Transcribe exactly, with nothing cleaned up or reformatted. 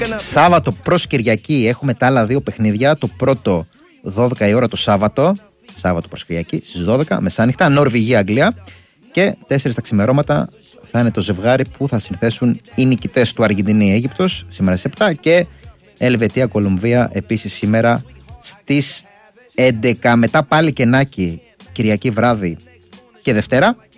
Σάββατο προς Κυριακή έχουμε τα άλλα δύο παιχνίδια. Το πρώτο δώδεκα η ώρα το Σάββατο. Σάββατο προς Κυριακή στις δώδεκα μεσάνυχτα. Νορβηγία-Αγγλία. Και τέσσερις τα ξημερώματα θα είναι το ζευγάρι που θα συνθέσουν οι νικητές του Αργεντινή-Αίγυπτος σήμερα στις επτά και Ελβετία-Κολομβία επίσης σήμερα στις έντεκα. Μετά πάλι κενάκι Κυριακή βράδυ και Δευτέρα.